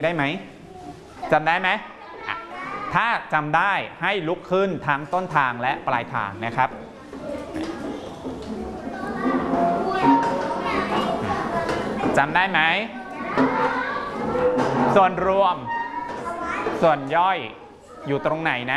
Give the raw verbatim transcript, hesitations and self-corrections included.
ได้ไหมจำได้ไหมถ้าจำได้ให้ลุกขึ้นทั้งต้นทางและปลายทางนะครับจำได้ไหมส่วนรวมส่วนย่อยอยู่ตรงไหนนะ